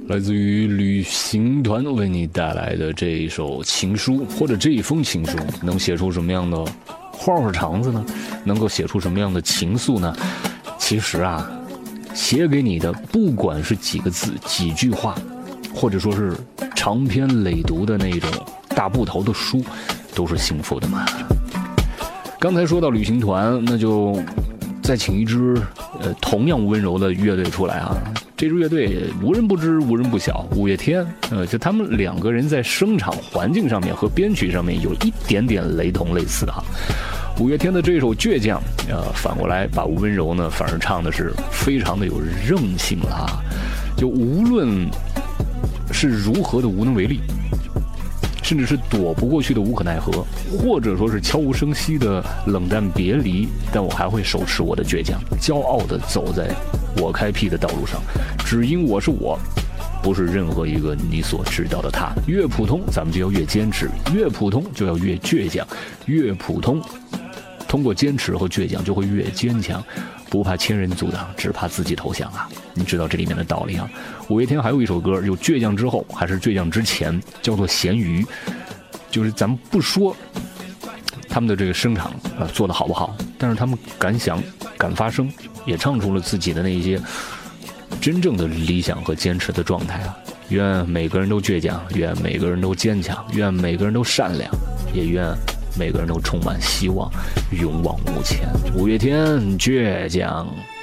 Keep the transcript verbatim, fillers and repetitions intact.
来自于旅行团为你带来的这一首情书，或者这一封情书，能写出什么样的花花肠子呢？能够写出什么样的情愫呢？其实啊，写给你的不管是几个字、几句话，或者说是长篇累牍的那种大部头的书，都是幸福的嘛。刚才说到旅行团，那就再请一支呃同样温柔的乐队出来啊。这支乐队无人不知无人不晓，五月天。呃，就他们两个人在声场环境上面和编曲上面有一点点雷同类似啊。五月天的这首《倔强》，呃，反过来把温柔呢，反而唱的是非常的有韧性了啊。就无论是如何的无能为力，甚至是躲不过去的无可奈何，或者说是悄无声息的冷淡别离，但我还会手持我的倔强，骄傲地走在我开辟的道路上，只因我是我，不是任何一个你所知道的他。越普通咱们就要越坚持，越普通就要越倔强，越普通通过坚持和倔强就会越坚强，不怕千人阻挡，只怕自己投降啊！你知道这里面的道理啊。五月天还有一首歌，有倔强之后还是倔强之前，叫做咸鱼。就是咱们不说他们的这个声场呃做得好不好，但是他们敢想敢发声，也唱出了自己的那些真正的理想和坚持的状态啊。愿每个人都倔强，愿每个人都坚强，愿每个人都善良，也愿每个人都充满希望，勇往无前。五月天倔强。